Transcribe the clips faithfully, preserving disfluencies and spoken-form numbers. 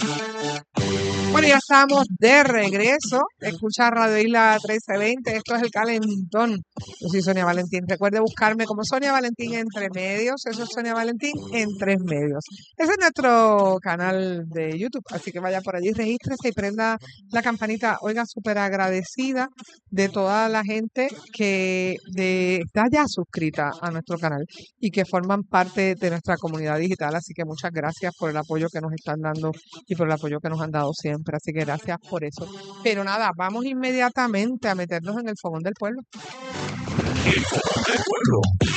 Bueno, ya estamos de regreso. Escucha Radio Isla trece veinte. Esto es El Calentón. Yo soy Sonia Valentín. Recuerde buscarme como Sonia Valentín entre medios. Eso es Sonia Valentín en tres medios. Ese es nuestro canal de YouTube. Así que vaya por allí, regístrese y prenda la campanita. Oiga, súper agradecida de toda la gente que de, está ya suscrita a nuestro canal y que forman parte de nuestra comunidad digital. Así que muchas gracias por el apoyo que nos están dando y por el apoyo que nos han dado siempre. Así que gracias por eso. Pero nada, vamos inmediatamente a meternos en el fogón del pueblo. El fogón del pueblo.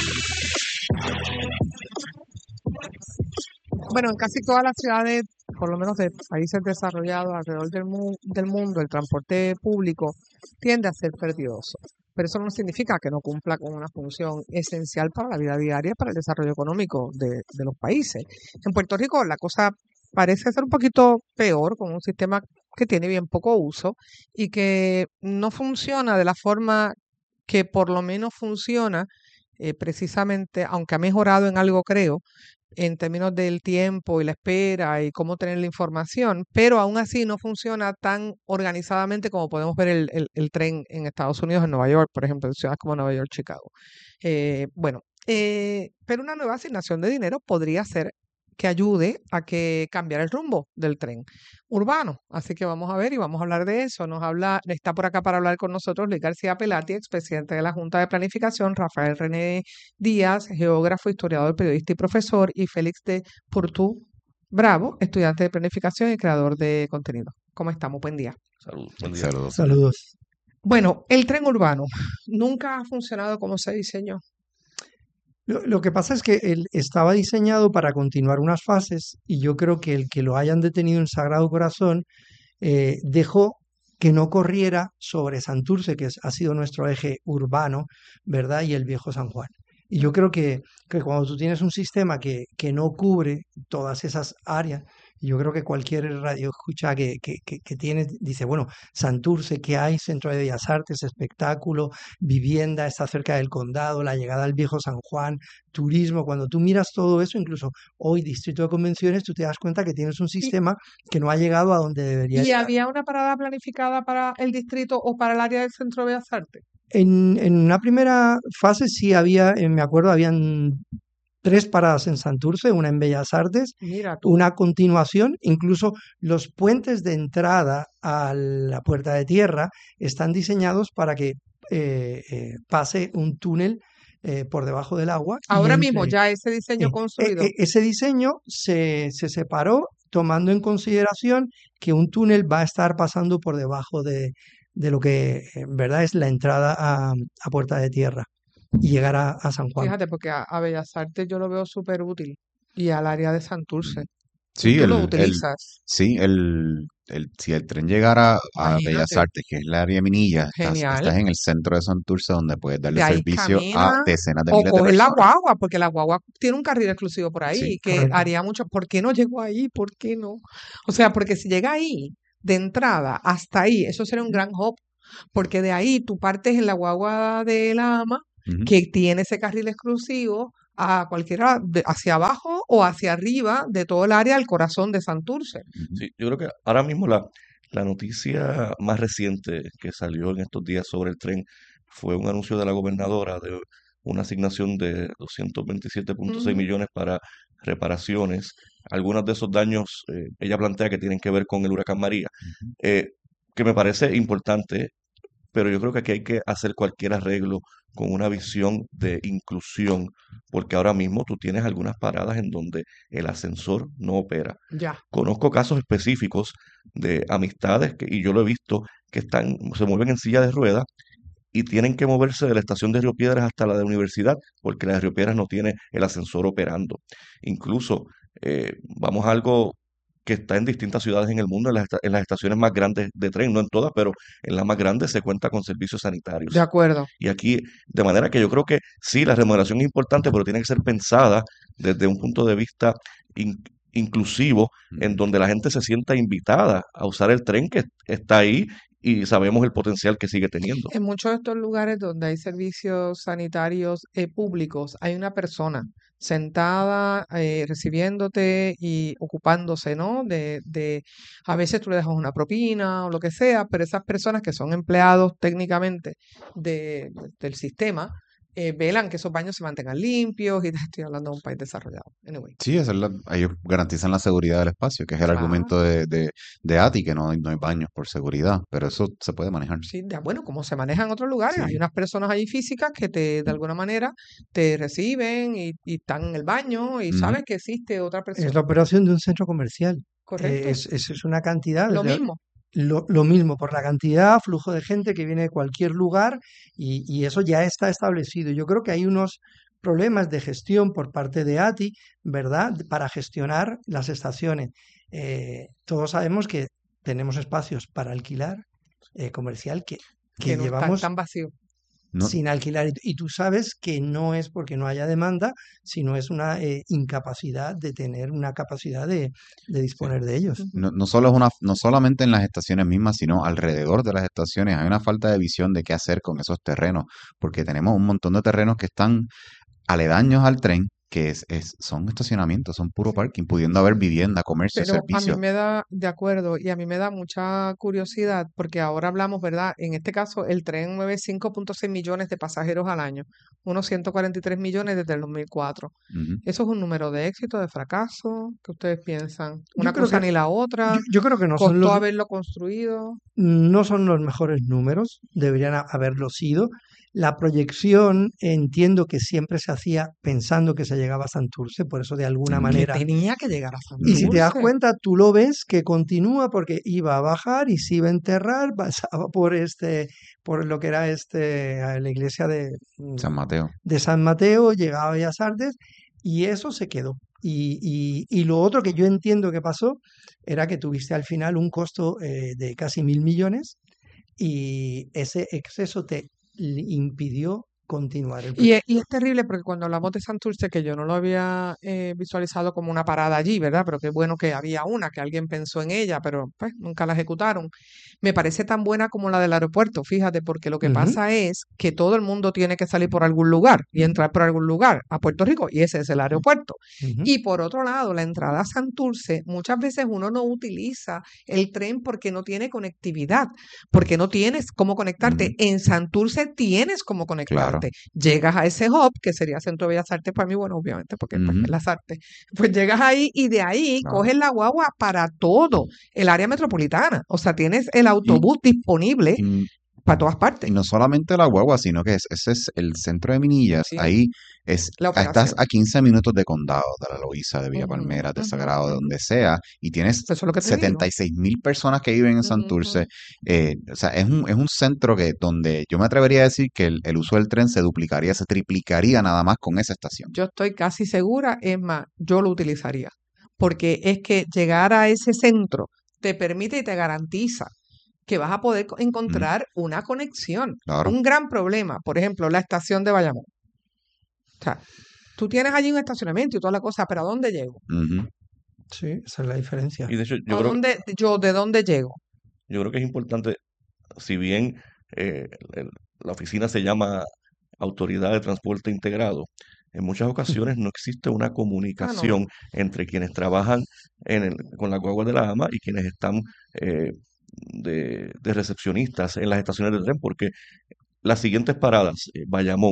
Bueno, en casi todas las ciudades, por lo menos de países desarrollados alrededor del, mu del mundo, el transporte público tiende a ser peligroso. Pero eso no significa que no cumpla con una función esencial para la vida diaria, para el desarrollo económico de, de los países. En Puerto Rico la cosa parece ser un poquito peor, con un sistema que tiene bien poco uso y que no funciona de la forma que por lo menos funciona eh, precisamente, aunque ha mejorado en algo, creo, en términos del tiempo y la espera y cómo tener la información, pero aún así no funciona tan organizadamente como podemos ver el, el, el tren en Estados Unidos, en Nueva York, por ejemplo, en ciudades como Nueva York, Chicago. Eh, bueno, eh, pero una nueva asignación de dinero podría ser que ayude a que cambiar el rumbo del tren urbano. Así que vamos a ver y vamos a hablar de eso. Nos habla, está por acá para hablar con nosotros Luis García Pelati, expresidente de la Junta de Planificación, Rafael René Díaz, geógrafo, historiador, periodista y profesor, y Félix de Purtú Bravo, estudiante de planificación y creador de contenido. ¿Cómo estamos? Buen día. Saludos. Buen día. Saludos. Saludos. Bueno, el tren urbano nunca ha funcionado como se diseñó. Lo, lo que pasa es que él estaba diseñado para continuar unas fases y yo creo que el que lo hayan detenido en Sagrado Corazón eh, dejó que no corriera sobre Santurce, que es, ha sido nuestro eje urbano, ¿verdad? Y el Viejo San Juan. Y yo creo que, que cuando tú tienes un sistema que, que no cubre todas esas áreas, yo creo que cualquier radio escucha que, que, que, que tiene, dice, bueno, Santurce, ¿qué hay? Centro de Bellas Artes, espectáculo, vivienda, está cerca del condado, la llegada al Viejo San Juan, turismo. Cuando tú miras todo eso, incluso hoy Distrito de Convenciones, tú te das cuenta que tienes un sistema que no ha llegado a donde debería ¿Y llegar. había una parada planificada para el distrito o para el área del Centro de Bellas Artes? En, en una primera fase sí había, eh, me acuerdo, habían tres paradas en Santurce, una en Bellas Artes, Mira tú. una continuación, incluso los puentes de entrada a la Puerta de Tierra están diseñados para que eh, eh, pase un túnel eh, por debajo del agua. y Ahora entre- mismo ya ese diseño eh, construido. eh, eh, ese diseño se, se separó tomando en consideración que un túnel va a estar pasando por debajo de, de lo que en verdad es la entrada a, a Puerta de Tierra y llegar a, a San Juan. Fíjate, porque a, a Bellas Artes yo lo veo súper útil y al área de Santurce. Sí, ¿Tú lo el, el, utilizas? sí, el, el, si el tren llegara a Bellas Imagínate. Artes, que es la área Minilla, estás, Genial. estás en el centro de Santurce donde puedes darle De ahí servicio a camina decenas de o miles de coger la personas. guagua, porque la guagua tiene un carril exclusivo por ahí Sí, que correcto. haría mucho. ¿Por qué no llegó ahí? ¿Por qué no? O sea, porque si llega ahí, de entrada hasta ahí, eso sería un gran hop, porque de ahí tú partes en la guagua de la ama, ujú. que tiene ese carril exclusivo a cualquiera, de- hacia abajo o hacia arriba de todo el área del corazón de Santurce. Ujú. Sí, yo creo que ahora mismo la, la noticia más reciente que salió en estos días sobre el tren fue un anuncio de la gobernadora de una asignación de doscientos veintisiete punto seis Ujú. millones para reparaciones. Algunos de esos daños, eh, ella plantea que tienen que ver con el huracán María, Ujú. eh, que me parece importante, pero yo creo que aquí hay que hacer cualquier arreglo con una visión de inclusión, porque ahora mismo tú tienes algunas paradas en donde el ascensor no opera. Ya. Conozco casos específicos de amistades que, y yo lo he visto, que están, se mueven en silla de ruedas y tienen que moverse de la estación de Río Piedras hasta la de Universidad, porque la de Río Piedras no tiene el ascensor operando. Incluso, eh, vamos a algo que está en distintas ciudades en el mundo, en las, esta- en las estaciones más grandes de tren, no en todas, pero en las más grandes se cuenta con servicios De sanitarios. acuerdo. Y aquí, de manera que yo creo que sí, la remuneración es importante, pero tiene que ser pensada desde un punto de vista in- inclusivo, en Ujú. donde la gente se sienta invitada a usar el tren que está ahí y sabemos el potencial que sigue teniendo. En muchos de estos lugares donde hay servicios sanitarios eh, públicos, hay una persona sentada, eh, recibiéndote y ocupándose, ¿no? De, de, a veces tú le dejas una propina o lo que sea, pero esas personas que son empleados técnicamente de, de- del sistema, eh, velan que esos baños se mantengan limpios y te estoy hablando de un país desarrollado. Anyway, Sí, esa es la- ellos garantizan la seguridad del espacio, que es el claro. argumento de, de, de A T I, que no hay, no hay baños por seguridad, pero eso se puede manejar. Sí, de- bueno, como se maneja en otros lugares, hay Sí. unas personas allí físicas que te, de alguna manera, te reciben y, y están en el baño y Ujú. sabes que existe otra Es persona. la operación de un centro comercial. Eh, Correcto. es, es, es una cantidad, Lo de- mismo. lo, lo mismo, por la cantidad, flujo de gente que viene de cualquier lugar y, y eso ya está establecido. Yo creo que hay unos problemas de gestión por parte de A T I, ¿verdad? Para gestionar las estaciones. Eh, todos sabemos que tenemos espacios para alquilar eh, comercial que, que Que no están llevamos tan vacíos. No, sin alquilar. Y, y tú sabes que no es porque no haya demanda, sino es una eh, incapacidad de tener una capacidad de, de sí. disponer de ellos. Ujú. No, no solo es una, no solamente en las estaciones mismas, sino alrededor de las estaciones hay una falta de visión de qué hacer con esos terrenos, porque tenemos un montón de terrenos que están aledaños al tren, que es, es- son estacionamientos, son puro parking, pudiendo haber vivienda, comercio, Pero a mí servicios. me da, de acuerdo, y a mí me da mucha curiosidad, porque ahora hablamos, ¿verdad? En este caso, el tren mueve cinco punto seis millones de pasajeros al año, unos ciento cuarenta y tres millones desde el dos mil cuatro. Ujú. ¿Eso es un número de éxito, de fracaso? ¿Qué ustedes piensan? Yo Una creo cosa que, ni la yo, otra, yo creo que no son costó los, haberlo construido. no son los mejores números, deberían ha- haberlo sido. La proyección entiendo que siempre se hacía pensando que se llegaba a Santurce, por eso de alguna Ujú. Que manera. tenía que llegar a Y si te das Santurce. cuenta, tú lo ves que continúa porque iba a bajar y se iba a enterrar, pasaba por este, por lo que era este, a la iglesia de, mm, San Mateo. de San Mateo, llegaba a Bellas Artes y eso se quedó. Y, y- y lo otro que yo entiendo que pasó era que tuviste al final un costo eh, de casi mil millones y ese exceso te li- impidió continuar el Y proyecto. es, y es terrible porque cuando hablamos de Santurce, que yo no lo había eh, visualizado como una parada allí, ¿verdad? Pero qué bueno que había una, que alguien pensó en ella, pero pues nunca la ejecutaron. Me parece tan buena como la del aeropuerto, fíjate, porque lo que Ujú, pasa es que todo el mundo tiene que salir por algún lugar y entrar por algún lugar a Puerto Rico, y ese es el aeropuerto. ujú, Y por otro lado, la entrada a Santurce, muchas veces uno no utiliza el tren porque no tiene conectividad, porque no tienes cómo conectarte. Ujú. En Santurce tienes cómo Claro. conectarte. Llegas a ese hub, que sería Centro de Bellas Artes para mí, bueno, obviamente, porque pues, Ujú. es las artes. Pues llegas ahí y de ahí Claro. coges la guagua para todo el área metropolitana. O sea, tienes el Y, autobús disponible y, para todas y partes. no solamente la guagua, sino que es- ese es el centro de Minillas. Sí, Ahí es, la estás operación. a quince minutos de Condado, de la Loíza, de Villa Ujú, Palmeras, de ujú, Sagrado, de ujú. donde sea, y tienes Pues eso es lo que te digo. setenta y seis mil personas que viven en Ujú. Santurce. Eh, o sea, es un, es un centro que donde yo me atrevería a decir que el, el uso del tren se duplicaría, se triplicaría nada más con esa estación. Yo estoy casi segura, es más, yo lo utilizaría, porque es que llegar a ese centro te permite y te garantiza que vas a poder co- Mm, encontrar una conexión. claro. Un gran problema, por ejemplo, la estación de Bayamón. O sea, tú tienes allí un estacionamiento y toda la cosa, pero ¿a dónde llego? Ujú. sí, esa es la diferencia. Y de hecho, yo ¿A creo, dónde, yo, de dónde llego? yo creo que es importante, si bien eh, el- la oficina se llama Autoridad de Transporte Integrado, en muchas ocasiones no existe una Ah, no. comunicación entre quienes trabajan en el- con la guagua de la AMA y quienes están eh, de, de recepcionistas en las estaciones de tren, porque las siguientes paradas, eh, Bayamón,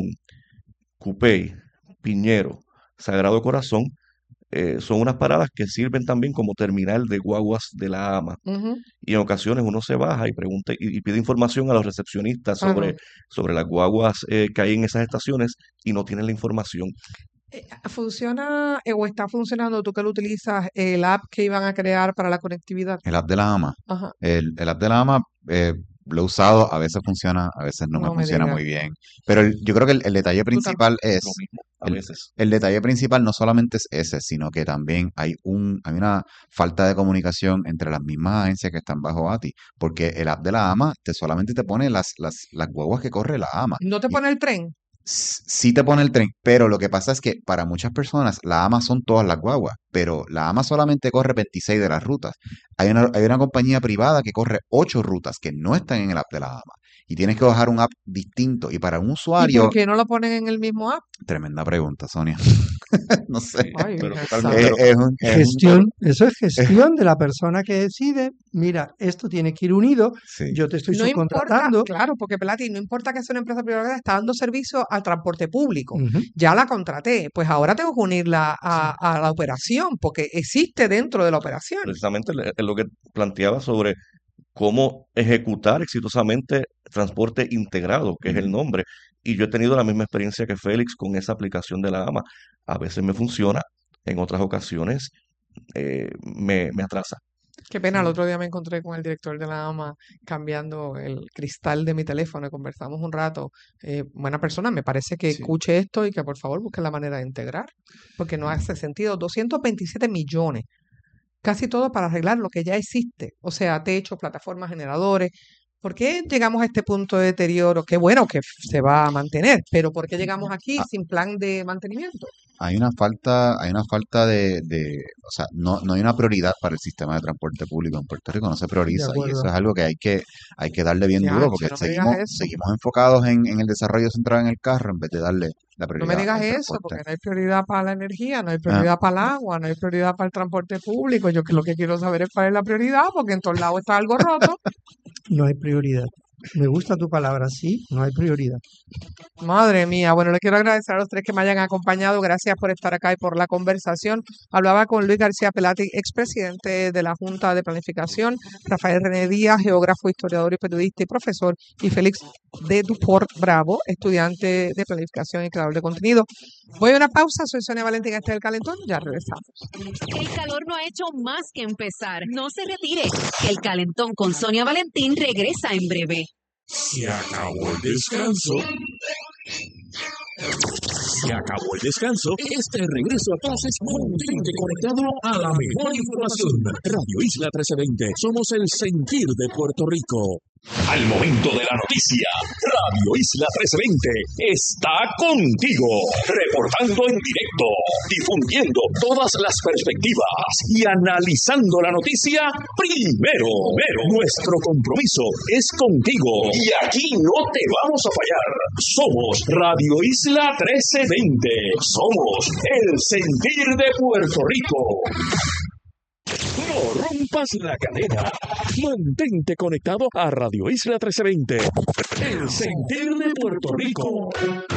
Cupey, Piñero, Sagrado Corazón, eh, son unas paradas que sirven también como terminal de guaguas de la AMA. Ujú. Y en ocasiones uno se baja y pregunta y, y pide información a los recepcionistas Ah, no. sobre, sobre las guaguas eh, que hay en esas estaciones y no tienen la información. Eh, ¿Funciona eh, o está funcionando, tú que lo utilizas, el app que iban a crear para la conectividad? El app de la AMA. Ajá, El, el app de la AMA eh, lo he usado, a veces funciona, a veces no me no me funciona digas. muy bien. Pero el- yo creo que el, el detalle Tú tam- principal Lo es, mismo a el, veces. el detalle principal no solamente es ese, sino que también hay un, hay una falta de comunicación entre las mismas agencias que están bajo A T I, porque el app de la AMA te solamente te pone las, las, las guaguas que corre la AMA. ¿No te Y pone el tren? s- sí te pone el tren, pero lo que pasa es que para muchas personas la AMA son todas las guaguas, pero la AMA solamente corre veintiséis de las rutas. Hay una, hay una compañía privada que corre ocho rutas que no están en el app de la AMA. Y tienes que bajar un app distinto. Y para un ¿Y usuario, por qué no lo ponen en el mismo app? tremenda pregunta, Sonia. No sé. Ay, Pero Dios totalmente santo. Es, es un, es un- Gestión, eso es gestión de la persona que decide, mira, esto tiene que ir unido, sí. yo te estoy No importa, subcontratando. claro, porque Pelati, no importa que sea una empresa privada, está dando servicio al transporte público. Ujú. Ya la contraté, pues ahora tengo que unirla a, a la operación, porque existe dentro de la operación. precisamente le- es lo que planteaba sobre cómo ejecutar exitosamente transporte integrado, que es el nombre. Y yo he tenido la misma experiencia que Félix con esa aplicación de la AMA. A veces me funciona, en otras ocasiones eh, me, me atrasa. Qué pena, el otro día me encontré con el director de la AMA cambiando el cristal de mi teléfono y conversamos un rato. Eh, buena persona, me parece que Sí. escuche esto y que por favor busque la manera de integrar, porque no hace sentido. doscientos veintisiete millones, casi todo para arreglar lo que ya existe, o sea, techos, plataformas, generadores. ¿Por qué llegamos a este punto de deterioro? Qué bueno que se va a mantener, pero ¿por qué llegamos aquí Ah, sin plan de mantenimiento? Hay una falta, hay una falta de, de, o sea, no, no hay una prioridad para el sistema de transporte público en Puerto Rico, no se De prioriza y eso acuerdo. es algo que hay que, hay que darle bien duro Ya, porque no me digas seguimos, eso. seguimos enfocados en, en el desarrollo centrado en el carro en vez de darle la No me prioridad digas al eso, transporte. porque no hay prioridad para la energía, no hay Ah, prioridad para el agua, no hay prioridad para el transporte público. Yo que lo que quiero saber es cuál es la prioridad, porque en todos lados está algo roto. No hay prioridad. Me gusta tu palabra, sí, no hay prioridad. Madre mía, bueno, le quiero agradecer a los tres que me hayan acompañado. Gracias por estar acá y por la conversación. Hablaba con Luis García Pelati, expresidente de la Junta de Planificación, Rafael René Díaz, geógrafo, historiador y periodista y profesor, y Félix de Duport Bravo, estudiante de planificación y creador de contenido. Voy a una pausa, soy Sonia Valentín, este es El Calentón, ya regresamos. El calor no ha hecho más que empezar. No se retire. El Calentón con Sonia Valentín regresa en breve. Se acabó el descanso. Se acabó el descanso. Este regreso a clases mantente conectado a la mejor información. Radio Isla trece veinte. Somos el sentir de Puerto Rico. Al momento de la noticia, Radio Isla trece veinte está contigo, reportando en directo, difundiendo todas las perspectivas y analizando la noticia primero. Primero, nuestro compromiso es contigo y aquí no te vamos a fallar. Somos Radio Isla trece veinte. Somos el sentir de Puerto Rico. No rompas la cadena. Mantente conectado a Radio Isla trece veinte. El sentir de Puerto Rico.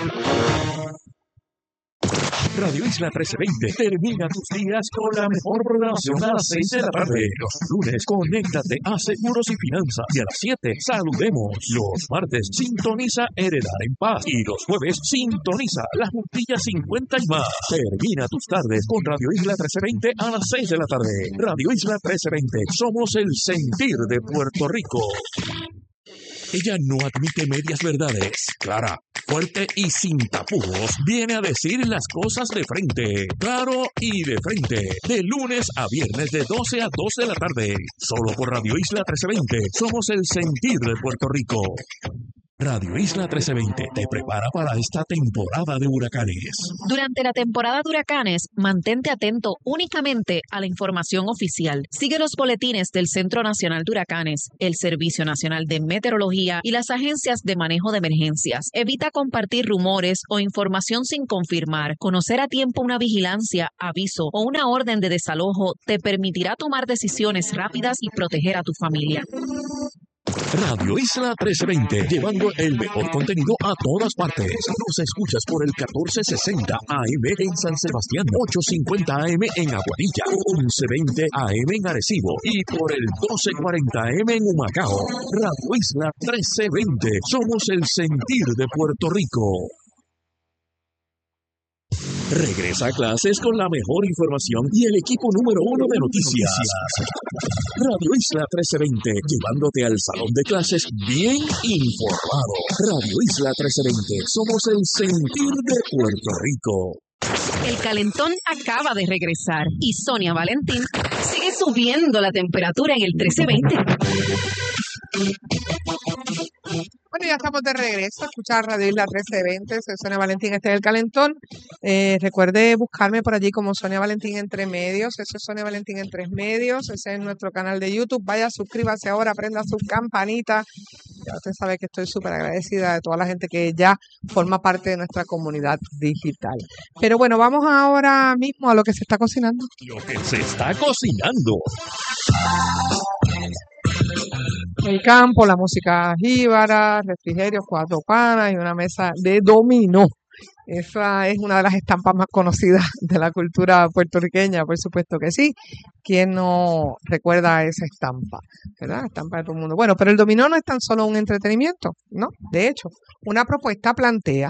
Radio Isla trece veinte termina tus días con la mejor programación a las seis de la tarde. Los lunes, conéctate a Seguros y Finanzas. Y a las siete, saludemos. Los martes, sintoniza Heredar en Paz. Y los jueves, sintoniza La Juntilla cincuenta y más. Termina tus tardes con Radio Isla trece veinte a las seis de la tarde. Radio Isla trece veinte. Somos el sentir de Puerto Rico. Ella no admite medias verdades. Clara, fuerte y sin tapujos, viene a decir las cosas de frente. Claro y de frente. De lunes a viernes de doce a dos de la tarde. Solo por Radio Isla trece veinte. Somos el sentir de Puerto Rico. Radio Isla trece veinte te prepara para esta temporada de huracanes. Durante la temporada de huracanes, mantente atento únicamente a la información oficial. Sigue los boletines del Centro Nacional de Huracanes, el Servicio Nacional de Meteorología y las agencias de manejo de emergencias. Evita compartir rumores o información sin confirmar. Conocer a tiempo una vigilancia, aviso o una orden de desalojo te permitirá tomar decisiones rápidas y proteger a tu familia. Radio Isla trece veinte, llevando el mejor contenido a todas partes. Nos escuchas por el catorce sesenta A M en San Sebastián, ochocientos cincuenta A M en Aguadilla, once veinte A M en Arecibo y por el doce cuarenta A M en Humacao. Radio Isla trece veinte, somos el sentir de Puerto Rico. Regresa a clases con la mejor información y el equipo número uno de noticias. Radio Isla trece veinte, llevándote al salón de clases bien informado. Radio Isla trece veinte, somos el sentir de Puerto Rico. El calentón acaba de regresar y Sonia Valentín sigue subiendo la temperatura en el trece veinte. Bueno, ya estamos de regreso a escuchar Radio Isla trece veinte. Soy Sonia Valentín, este es el Calentón. Eh, recuerde buscarme por allí como Sonia Valentín Entre Medios. Eso es Sonia Valentín Entre Medios. Ese es nuestro canal de YouTube. Vaya, suscríbase ahora, prenda su campanita. Ya usted sabe que estoy súper agradecida de toda la gente que ya forma parte de nuestra comunidad digital. Pero bueno, vamos ahora mismo a lo que se está cocinando. Lo que se está cocinando. El campo, la música jíbara, refrigerios, cuatro panas y una mesa de dominó. Esa es una de las estampas más conocidas de la cultura puertorriqueña, por supuesto que sí. ¿Quién no recuerda esa estampa? ¿Verdad? Estampa de todo el mundo. Bueno, pero el dominó no es tan solo un entretenimiento, ¿no? De hecho, una propuesta plantea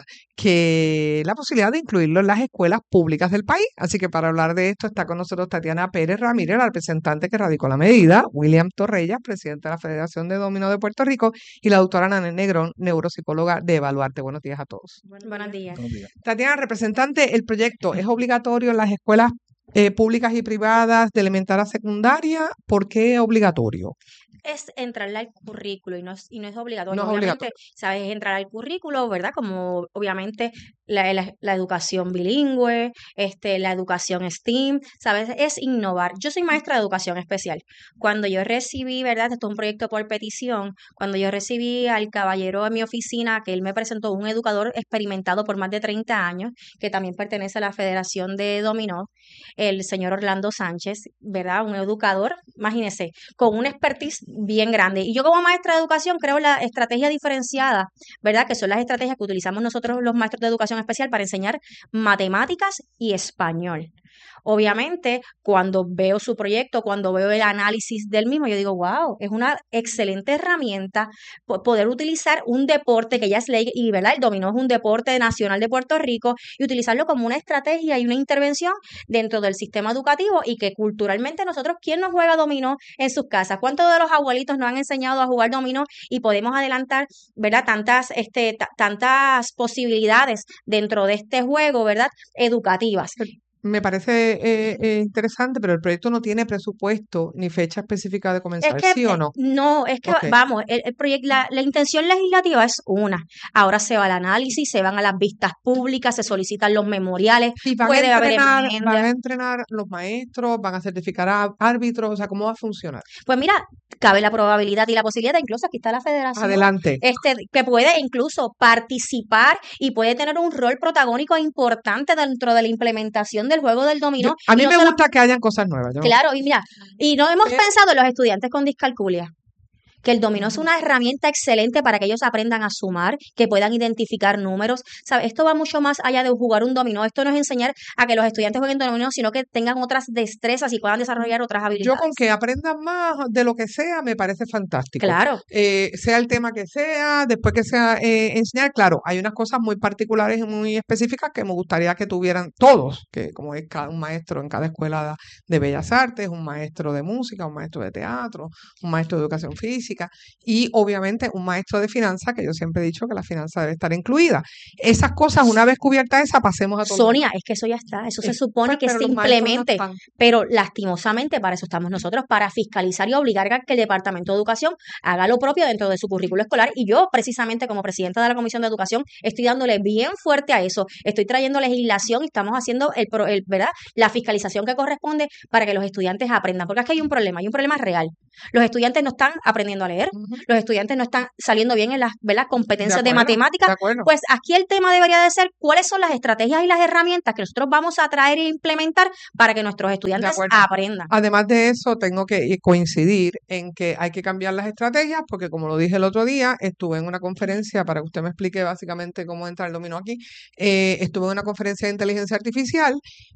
que la posibilidad de incluirlo en las escuelas públicas del país. Así que para hablar de esto está con nosotros Tatiana Pérez Ramírez, la representante que radicó la medida, William Torrellas, presidente de la Federación de Dominó de Puerto Rico, y la doctora Nanette Negrón, neuropsicóloga de Evaluarte. Buenos días a todos. Buenos días. Buenos días. Tatiana, representante, el proyecto es obligatorio en las escuelas eh, públicas y privadas de elemental a secundaria. ¿Por qué obligatorio? Es entrarle al currículo y no es, y no es obligatorio. No es Obviamente, obligatorio. sabes, es entrar al currículo, ¿verdad? Como obviamente la, la, la educación bilingüe, este, la educación STEAM, ¿sabes? Es innovar. Yo soy maestra de educación especial. Cuando yo recibí, ¿verdad? Esto es un proyecto por petición. Cuando yo recibí al caballero en mi oficina, que él me presentó un educador experimentado por más de treinta años, que también pertenece a la Federación de Dominó, el señor Orlando Sánchez, ¿verdad? Un educador, imagínese, con una expertise bien grande. Y yo como maestra de educación creo la estrategia diferenciada, ¿verdad? Que son las estrategias que utilizamos nosotros los maestros de educación especial para enseñar matemáticas y español. Obviamente, cuando veo su proyecto, cuando veo el análisis del mismo, yo digo, wow, es una excelente herramienta po- poder utilizar un deporte que ya es ley y, ¿verdad? El dominó es un deporte nacional de Puerto Rico y utilizarlo como una estrategia y una intervención dentro del sistema educativo y que culturalmente nosotros, ¿quién nos juega dominó en sus casas? ¿Cuántos de los abuelitos nos han enseñado a jugar dominó y podemos adelantar, ¿verdad? Tantas, este, ta- tantas posibilidades dentro de este juego, ¿verdad? Educativas. Me parece eh, eh, interesante, pero el proyecto no tiene presupuesto ni fecha específica de Es comenzar, que ¿sí o eh, no? no, es que Ok. vamos, el, el proyecto, la, la intención legislativa es una. Ahora se va al análisis, se van a las vistas públicas, se solicitan los memoriales, Y van a puede haber entrenar, van a enmiendas. entrenar los maestros, van a certificar a árbitros, o sea, ¿cómo va a funcionar? Pues mira, cabe la probabilidad y la posibilidad, incluso aquí está la federación, Adelante. este, que puede incluso participar y puede tener un rol protagónico importante dentro de la implementación del juego del Yo, dominó. a Y mí no me solo, gusta que hayan cosas nuevas. Yo, claro, y mira, y no hemos pero, pensado en los estudiantes con discalculia, que el dominó es ujú, una herramienta excelente para que ellos aprendan a sumar, que puedan identificar números. ¿Sabe? Esto va mucho más allá de jugar un dominó. Esto no es enseñar a que los estudiantes jueguen dominó, sino que tengan otras destrezas y puedan desarrollar otras yo con habilidades. que aprendan más de lo que sea me parece fantástico. Claro, Eh, sea el tema que sea, después que sea eh, enseñar, claro, hay unas cosas muy particulares y muy específicas que me gustaría que tuvieran todos, que como es cada un maestro en cada escuela de bellas artes, un maestro de música, un maestro de teatro, un maestro de educación física y obviamente un maestro de finanzas, que yo siempre he dicho que la finanza debe estar incluida. Esas cosas, una vez cubierta esa, pasemos a todo lo Sonia, demás. es que eso ya está, eso se Eh, supone pues, que pero se los maestros no implemente, están. pero lastimosamente para eso estamos nosotros, para fiscalizar y obligar a que el Departamento de Educación haga lo propio dentro de su currículo escolar. Y yo, precisamente como presidenta de la Comisión de Educación, estoy dándole bien fuerte a eso, estoy trayendo legislación y estamos haciendo el, pro- el, ¿verdad? La fiscalización que corresponde para que los estudiantes aprendan, porque es que hay un problema, hay un problema real. Los estudiantes no están aprendiendo a leer, Ujú. los estudiantes no están saliendo bien en las, ¿verdad? De competencias de acuerdo, de matemáticas. acuerdo. Pues aquí el tema debería de ser cuáles son las estrategias y las herramientas que nosotros vamos a traer e implementar para que nuestros De estudiantes acuerdo. aprendan. Además de eso, tengo que eh, coincidir en que hay que cambiar las estrategias, porque como lo dije el otro día, estuve en una conferencia, para que usted me explique básicamente cómo entra el dominó aquí, eh, estuve en una conferencia de inteligencia artificial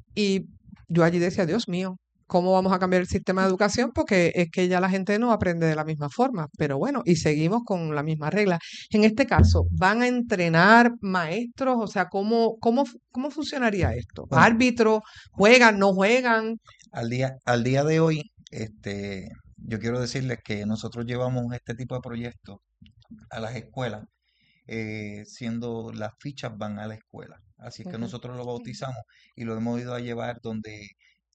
y yo allí decía, Dios mío, ¿cómo vamos a cambiar el sistema de educación? Porque es que ya la gente no aprende de la misma forma, pero bueno, y seguimos con la misma regla. En este caso, ¿van a entrenar maestros? O sea, ¿cómo, cómo, cómo funcionaría esto? Bueno, ¿Árbitros? ¿Juegan? ¿No juegan? al día, al día de hoy, este, yo quiero decirles que nosotros llevamos este tipo de proyectos a las escuelas, eh, siendo las fichas van a la escuela. Así es que Ujú. nosotros lo bautizamos y lo hemos ido a llevar donde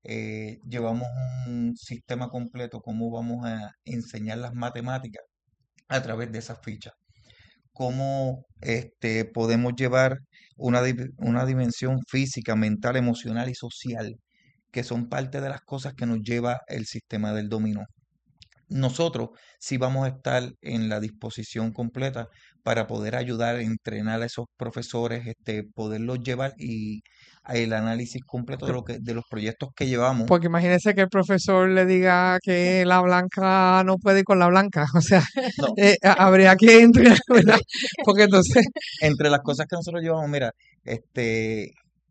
eh, llevamos un sistema completo, cómo vamos a enseñar las matemáticas a través de esas fichas. cómo este, podemos llevar una, di- una dimensión física, mental, emocional y social, que son parte de las cosas que nos lleva el sistema del dominó. Nosotros sí vamos a estar en la disposición completa para poder ayudar a entrenar a esos profesores, este, poderlos llevar y el análisis completo de lo que, de los proyectos que llevamos. Porque imagínese que el profesor le diga que la blanca no puede ir con la blanca. O sea, No, eh, ha- habría que entrenar, ¿verdad? Porque entonces, entre las cosas que nosotros llevamos, mira, este,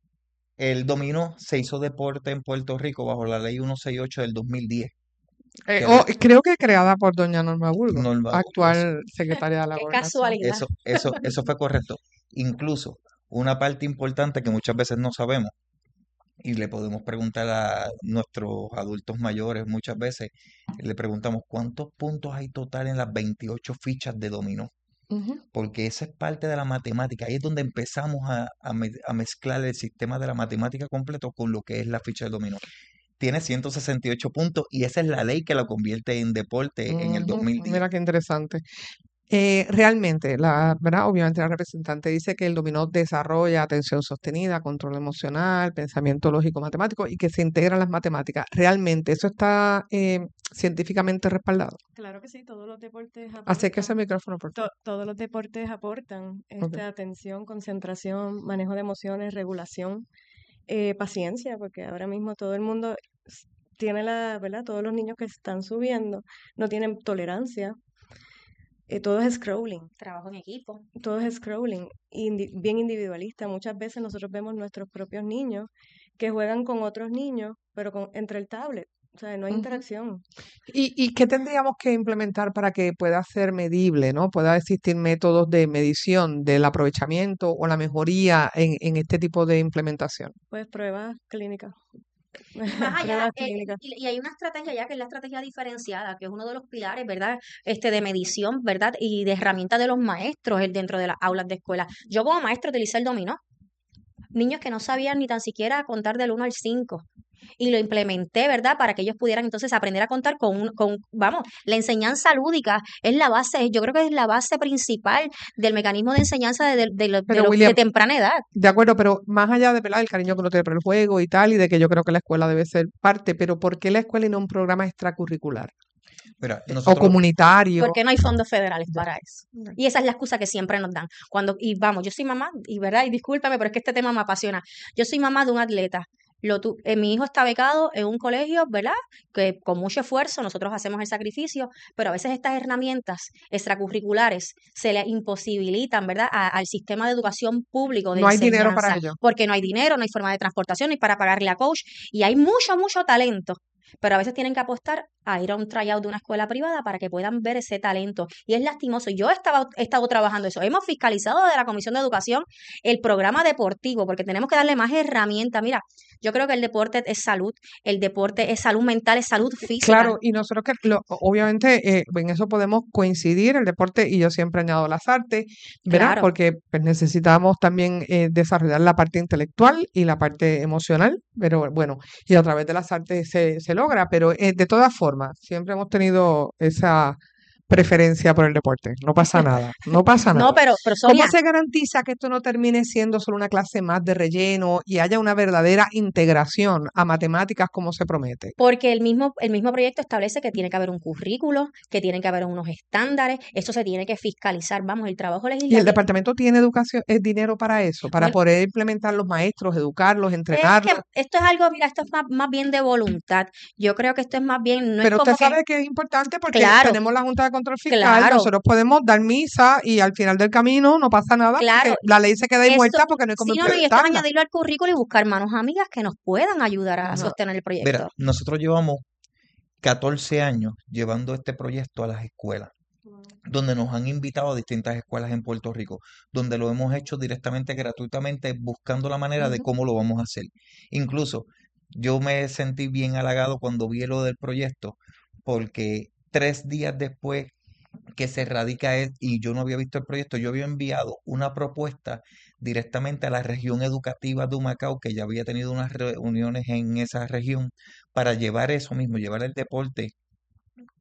el dominó se hizo deporte en Puerto Rico bajo la ley ciento sesenta y ocho del dos mil diez, eh, que oh, re- creo que creada por doña Norma Burgos, Norma Burgos, actual secretaria de la Qué gobernación. casualidad. eso, eso, eso fue correcto. Incluso una parte importante que muchas veces no sabemos, y le podemos preguntar a nuestros adultos mayores muchas veces, le preguntamos cuántos puntos hay total en las veintiocho fichas de dominó, Ujú. porque esa es parte de la matemática, ahí es donde empezamos a, a me- a mezclar el sistema de la matemática completo con lo que es la ficha de dominó. Tiene ciento sesenta y ocho puntos y esa es la ley que lo convierte en deporte en el Ujú. dos mil diez. Mira qué interesante. Eh, realmente, la verdad, obviamente la representante dice que el dominó desarrolla atención sostenida, control emocional, pensamiento lógico matemático y que se integran las matemáticas. Realmente, eso está eh, científicamente respaldado. Claro que sí, todos los deportes Acérquese ese aportan, micrófono, por to- favor. todos los deportes aportan Ok. este, atención, concentración, manejo de emociones, regulación, eh, paciencia, porque ahora mismo todo el mundo s- tiene la, ¿verdad? Todos los niños que están subiendo no tienen tolerancia, eh, todo es scrolling, Trabajo en equipo. todo es scrolling, indi- bien individualista. Muchas veces nosotros vemos nuestros propios niños que juegan con otros niños, pero con, entre el tablet, o sea, no hay Ujú. interacción. ¿Y, y qué tendríamos que implementar para que pueda ser medible, ¿no? Pueda existir métodos de medición del aprovechamiento o la mejoría en, en este tipo de implementación. Pues pruebas clínicas. Y más allá, Pruebas eh, clínicas. y, y hay una estrategia ya que es la estrategia diferenciada, que es uno de los pilares, ¿verdad? Este, de medición, ¿verdad? Y de herramienta de los maestros el- dentro de las aulas de escuela. Yo como maestro utilicé el dominó. Niños que no sabían ni tan siquiera contar del uno al cinco. Y lo implementé, ¿verdad? Para que ellos pudieran entonces aprender a contar con, un- con, vamos, la enseñanza lúdica es la base, yo creo que es la base principal del mecanismo de enseñanza de, de, de lo- de Pero lo- de William, temprana edad. de acuerdo, pero más allá de, ¿verdad?, el cariño que uno tiene por el juego y tal, y de que yo creo que la escuela debe ser parte, pero ¿por qué la escuela y no un programa extracurricular Mira, o nosotros, comunitario? Porque no hay fondos federales Ya. para eso. Y esa es la excusa que siempre nos dan. Cuando, y vamos, yo soy mamá, y verdad, y discúlpame, pero es que este tema me apasiona. Yo soy mamá de un atleta. Lo tu- eh, mi hijo está becado en un colegio, ¿verdad? Que con mucho esfuerzo nosotros hacemos el sacrificio, pero a veces estas herramientas extracurriculares se le imposibilitan, ¿verdad? A- al sistema de educación público de No hay dinero para enseñanza, ello. porque no hay dinero, no hay forma de transportación ni para pagarle a coach, y hay mucho, mucho talento. Pero a veces tienen que apostar a ir a un tryout de una escuela privada para que puedan ver ese talento. Y es lastimoso. Yo estaba, he estado trabajando eso. Hemos fiscalizado desde la Comisión de Educación el programa deportivo, porque tenemos que darle más herramientas. Mira, yo creo que el deporte es salud, el deporte es salud mental, es salud física. Claro, y nosotros que lo- obviamente eh, en eso podemos coincidir, el deporte, y yo siempre añado las artes, ¿verdad? Claro. Porque pues, necesitamos también eh, desarrollar la parte intelectual y la parte emocional, pero bueno, y a través de las artes se, se logra, pero eh, de todas formas, siempre hemos tenido esa preferencia por el deporte, no pasa nada, no pasa No, nada. pero, pero ¿Cómo Sonia, se garantiza que esto no termine siendo solo una clase más de relleno y haya una verdadera integración a matemáticas como se promete? porque el mismo, el mismo proyecto establece que tiene que haber un currículo, que tiene que haber unos estándares, eso se tiene que fiscalizar. Vamos, el trabajo Y el legislativo. departamento tiene educación, es dinero para eso, para Bueno, poder implementar los maestros, educarlos, es que entrenarlos. esto es algo, mira, esto es más, más bien de voluntad. Yo creo que esto es más bien, no es Pero usted como que, sabe que es importante porque claro, tenemos la Junta de Control Fiscal, claro, nosotros podemos dar misa y al final del camino no pasa nada porque claro. la ley se queda ahí Esto, muerta porque no hay cómo sí, no, no, y esto es implementarla. añadirlo al currículo y buscar manos amigas que nos puedan ayudar a Ajá. sostener el mira, proyecto. nosotros llevamos catorce años llevando este proyecto a las escuelas, donde nos han invitado a distintas escuelas en Puerto Rico, donde lo hemos hecho directamente, gratuitamente, buscando la manera de Ujú. cómo lo vamos a hacer. Incluso yo me sentí bien halagado cuando vi lo del proyecto, porque tres días después que se radica él y yo no había visto el proyecto, yo había enviado una propuesta directamente a la región educativa de Humacao, que ya había tenido unas reuniones en esa región, para llevar eso mismo, llevar el deporte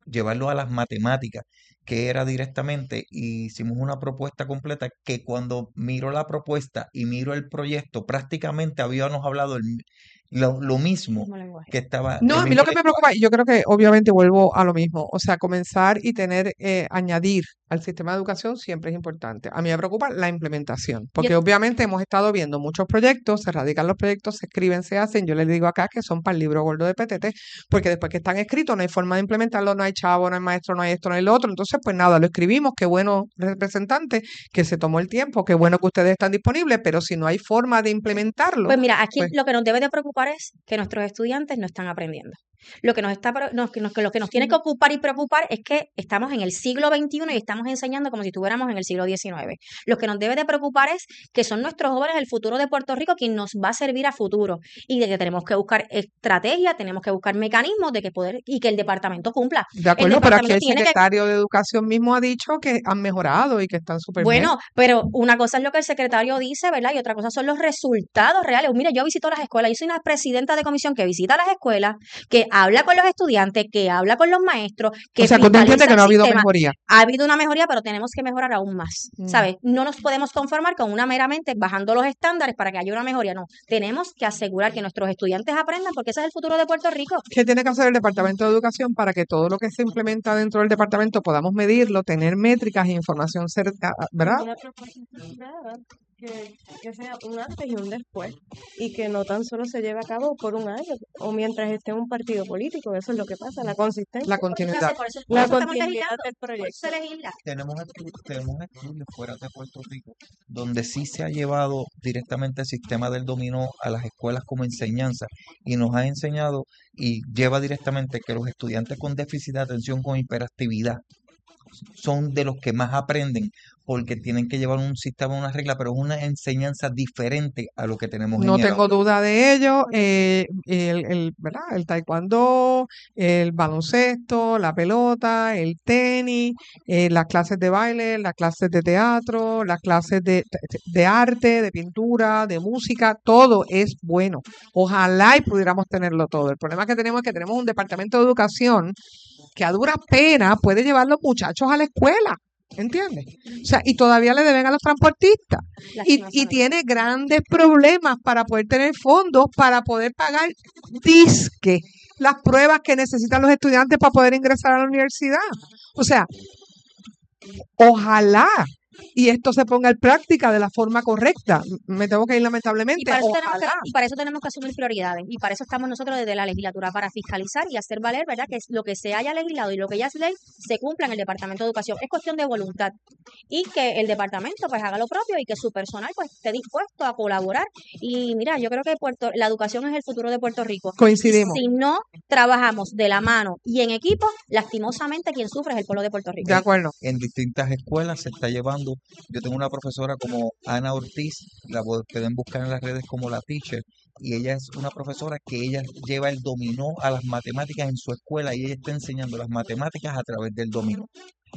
llevarlo a las matemáticas, que era directamente, y hicimos una propuesta completa que cuando miro la propuesta y miro el proyecto, prácticamente habíamos hablado el, lo, lo mismo Mismo lenguaje. que estaba No, el a mí mismo lo que me lenguaje. preocupa, y yo creo que obviamente vuelvo a lo mismo, o sea, comenzar y tener, eh, añadir al sistema de educación siempre es importante. A mí me preocupa la implementación, Y porque es- obviamente hemos estado viendo muchos proyectos, se radican los proyectos, se escriben, se hacen, yo les digo acá que son para el libro gordo de P T T, porque después que están escritos no hay forma de implementarlo, no hay chavo, no hay maestro, no hay esto, no hay lo otro, entonces pues nada, lo escribimos, qué bueno representante que se tomó el tiempo, qué bueno que ustedes están disponibles, pero si no hay forma de implementarlo, Pues mira, aquí pues lo que nos debe de preocupar es que nuestros estudiantes no están aprendiendo. Lo que nos está, pro- nos- que nos- que lo que nos tiene que ocupar y preocupar es que estamos en el siglo veintiuno y estamos enseñando como si estuviéramos en el siglo diecinueve. Lo que nos debe de preocupar es que son nuestros jóvenes el futuro de Puerto Rico quien nos va a servir a futuro y de que tenemos que buscar estrategia, tenemos que buscar mecanismos de que poder y que el departamento cumpla. de El acuerdo, pero aquí departamento el tiene que secretario de Educación mismo ha dicho que han mejorado y que están súper bien. Bueno, pero una cosa es lo que el secretario dice, ¿verdad? Y otra cosa son los resultados reales. Mira, yo visito las escuelas, yo soy una presidenta de comisión que visita las escuelas, que habla con los estudiantes, que habla con los maestros, que O sea, que usted entiende fiscaliza que el no ha habido sistema. mejoría. Ha habido una mejoría, pero tenemos que mejorar aún más, Mm. ¿sabes? No nos podemos conformar con una meramente bajando los estándares para que haya una mejoría, no. Tenemos que asegurar que nuestros estudiantes aprendan porque ese es el futuro de Puerto Rico. ¿Qué tiene que hacer el Departamento de Educación para que todo lo que se implementa dentro del departamento podamos medirlo, tener métricas e información cerca, ¿verdad? Una propuesta estructurada que, que sea un antes y un después y que no tan solo se lleve a cabo por un año o mientras esté un partido político, eso es lo que pasa, la consistencia, La Por eso, continuidad. por eso, por la eso estamos continuidad legislando, del por eso proyecto. se legisla. Tenemos, estu- tenemos estudios fuera de Puerto Rico donde sí se ha llevado directamente el sistema del dominó a las escuelas como enseñanza y nos ha enseñado y lleva directamente que los estudiantes con déficit de atención con hiperactividad son de los que más aprenden porque tienen que llevar un sistema, una regla, pero es una enseñanza diferente a lo que tenemos en No el tengo aula. duda de ello. eh, el, el, ¿verdad? El taekwondo, el baloncesto, la pelota, el tenis, eh, las clases de baile, las clases de teatro, las clases de, de arte, de pintura, de música, todo es bueno. Ojalá y pudiéramos tenerlo todo. El problema que tenemos es que tenemos un departamento de educación que a duras penas puede llevar los muchachos a la escuela. ¿Entiendes? O sea, y todavía le deben a los transportistas. Y, y Lastimosamente. tiene grandes problemas para poder tener fondos, para poder pagar disque las pruebas que necesitan los estudiantes para poder ingresar a la universidad. O sea, ojalá y esto se ponga en práctica de la forma correcta. Me tengo que ir Y lamentablemente. para, eso tenemos que, Ojalá. y para eso tenemos que asumir prioridades. Y para eso estamos nosotros desde la legislatura, para fiscalizar y hacer valer, ¿verdad? Que es lo que se haya legislado y lo que ya es ley se cumpla en el Departamento de Educación. Es cuestión de voluntad. Y que el departamento pues haga lo propio y que su personal pues esté dispuesto a colaborar. Y mira, yo creo que Puerto, la educación es el futuro de Puerto Rico. Y Coincidimos. si no trabajamos de la mano y en equipo, lastimosamente quien sufre es el pueblo de Puerto Rico. De acuerdo. En distintas escuelas se está llevando. Yo tengo una profesora como Ana Ortiz, la pu- pueden buscar en las redes como la teacher, y ella es una profesora que ella lleva el dominó a las matemáticas en su escuela y ella está enseñando las matemáticas a través del dominó.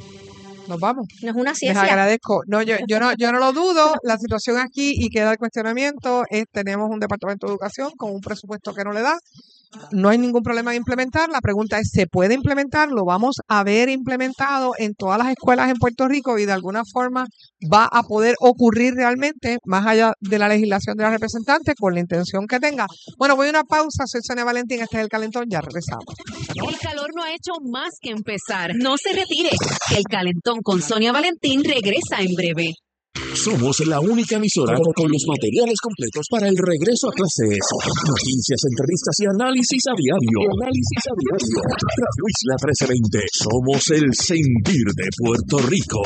Nos vamos. No es una Les ciencia. agradezco. No, yo, yo no, yo no lo dudo. La situación aquí y queda el cuestionamiento es tenemos un departamento de educación con un presupuesto que no le da. No hay ningún problema en implementar. La pregunta es, ¿se puede implementar? Lo vamos a ver implementado en todas las escuelas en Puerto Rico y de alguna forma va a poder ocurrir realmente más allá de la legislación de la representante con la intención que tenga. Bueno, voy a una pausa. Soy Sonia Valentín. Este es El Calentón. Ya regresamos. El calor no ha hecho más que empezar. No se retire, que el calentón con Sonia Valentín regresa en breve. Somos la única emisora con, con los materiales completos para el regreso a clases. Noticias, entrevistas y análisis a diario. Análisis a diario. Radio Isla trece veinte. Somos el sentir de Puerto Rico.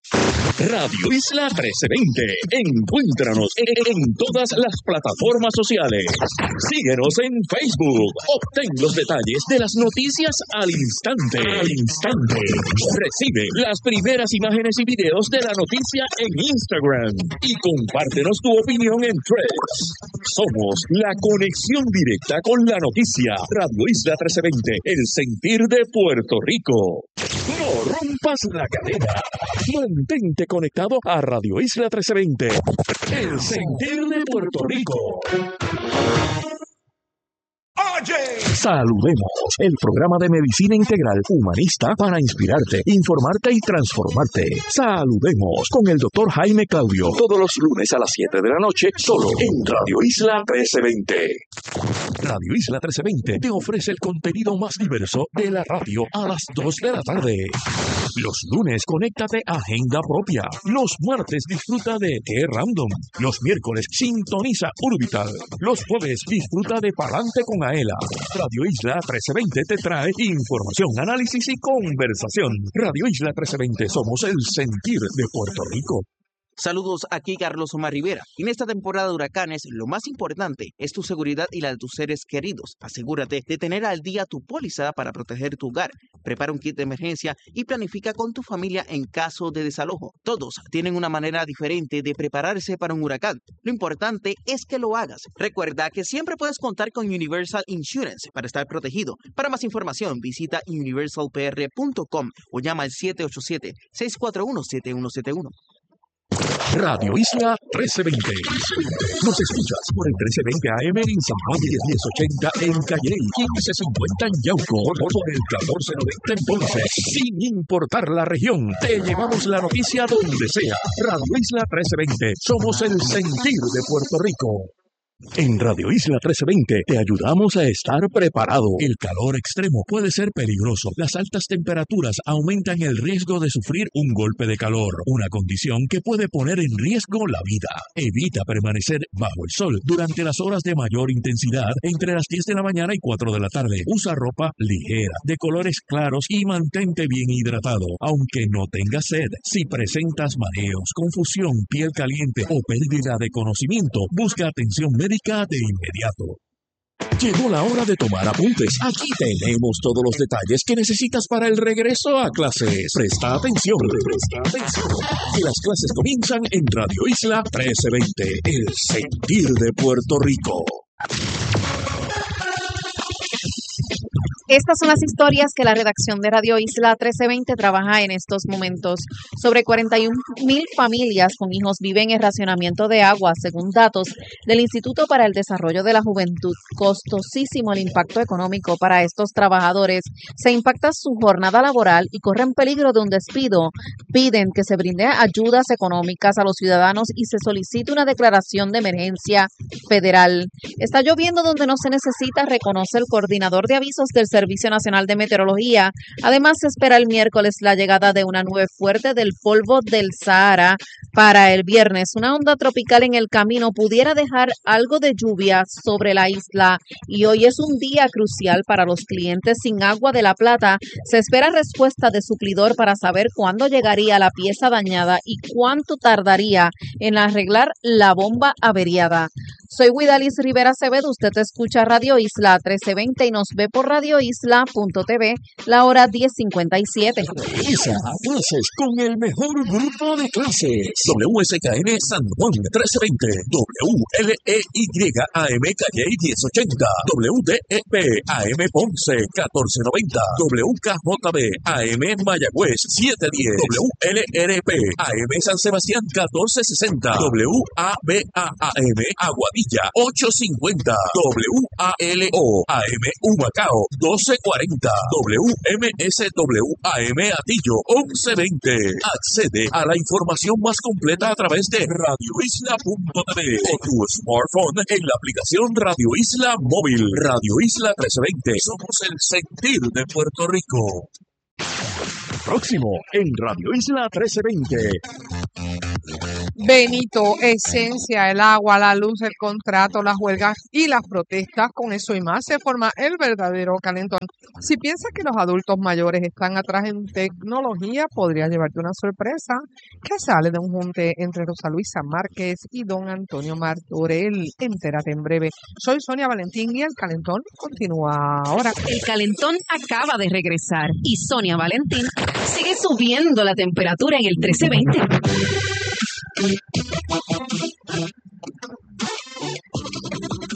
Radio Isla trece veinte. Encuéntranos en, en todas las plataformas sociales. Síguenos en Facebook. Obtén los detalles de las noticias al instante. Al instante. Recibe las primeras imágenes y videos de la noticia en Instagram. Y compártenos tu opinión en Threads. Somos la conexión directa con la noticia. Radio Isla trece veinte. El sentir de Puerto Rico. No rompas la cadena. Mantente conectado a Radio Isla trece veinte. El sentir de Puerto Rico. Oye, saludemos, el programa de medicina integral humanista para inspirarte, informarte y transformarte. Saludemos con el doctor Jaime Claudio, todos los lunes a las siete de la noche, solo en Radio Isla trece veinte. Radio Isla trece veinte te ofrece el contenido más diverso de la radio a las dos de la tarde. Los lunes, conéctate a Agenda Propia. Los martes, disfruta de Qué Random. Los miércoles, sintoniza Orbital. Los jueves, disfruta de Palante con Aela. Radio Isla trece veinte te trae información, análisis y conversación. Radio Isla trece veinte, somos el sentir de Puerto Rico. Saludos, aquí Carlos Omar Rivera. En esta temporada de huracanes, lo más importante es tu seguridad y la de tus seres queridos. Asegúrate de tener al día tu póliza para proteger tu hogar. Prepara un kit de emergencia y planifica con tu familia en caso de desalojo. Todos tienen una manera diferente de prepararse para un huracán. Lo importante es que lo hagas. Recuerda que siempre puedes contar con Universal Insurance para estar protegido. Para más información, visita universal p r punto com o llama al siete ocho siete, seis cuatro uno, siete uno siete uno. Radio Isla trece veinte. Nos escuchas por el trece veinte A M en San Juan, diez ochenta en Calle, quince cincuenta en Yauco, por el catorce noventa en Ponce. Sin importar la región, te llevamos la noticia donde sea. Radio Isla trece veinte. Somos el sentir de Puerto Rico. En Radio Isla trece veinte te ayudamos a estar preparado. El calor extremo puede ser peligroso. Las altas temperaturas aumentan el riesgo de sufrir un golpe de calor, una condición que puede poner en riesgo la vida. Evita permanecer bajo el sol durante las horas de mayor intensidad entre las diez de la mañana y cuatro de la tarde. Usa ropa ligera, de colores claros y mantente bien hidratado, aunque no tengas sed. Si presentas mareos, confusión, piel caliente o pérdida de conocimiento, busca atención médica de inmediato. Llegó la hora de tomar apuntes. Aquí tenemos todos los detalles que necesitas para el regreso a clases. Presta atención, presta atención. Que las clases comienzan en Radio Isla trece veinte, el sentir de Puerto Rico. Estas son las historias que la redacción de Radio Isla trece veinte trabaja en estos momentos. Sobre cuarenta y un mil familias con hijos viven en racionamiento de agua, según datos del Instituto para el Desarrollo de la Juventud. Costosísimo el impacto económico para estos trabajadores. Se impacta su jornada laboral y corren peligro de un despido. Piden que se brinde ayudas económicas a los ciudadanos y se solicite una declaración de emergencia federal. Está lloviendo donde no se necesita, reconoce el coordinador de avisos del Servicio Nacional de Meteorología. Además, se espera el miércoles la llegada de una nube fuerte del polvo del Sahara para el viernes. Una onda tropical en el camino pudiera dejar algo de lluvia sobre la isla y hoy es un día crucial para los clientes sin agua de La Plata. Se espera respuesta de suplidor para saber cuándo llegaría la pieza dañada y cuánto tardaría en arreglar la bomba averiada. Soy Guidalis Rivera Acevedo, usted escucha Radio Isla trece veinte y nos ve por radio isla punto t v, la hora diez cincuenta y siete. Regresa a clases con el mejor grupo de clases. W S K N San Juan trece veinte, W L E Y A M Calle diez ochenta, W D E P A M Ponce catorce noventa, W K J B A M Mayagüez setecientos diez, W L R P A M San Sebastián catorce sesenta, W A B A A M Aguadilla ochocientos cincuenta, W A L O A M Humacao doce cuarenta, W M S W A M Atillo once veinte. Accede a la información más completa a través de radio isla punto t v o tu smartphone en la aplicación Radio Isla Móvil. Radio Isla trece veinte. Somos el sentir de Puerto Rico. Próximo en Radio Isla trece veinte. Benito, esencia, el agua, la luz, el contrato, las huelgas y las protestas, con eso y más se forma el verdadero calentón. Si piensas que los adultos mayores están atrás en tecnología, podría llevarte una sorpresa que sale de un junte entre Rosa Luisa Márquez y don Antonio Martorell. Entérate en breve. Soy Sonia Valentín y el calentón continúa ahora. El calentón acaba de regresar y Sonia Valentín sigue subiendo la temperatura en el trece veinte. El lunes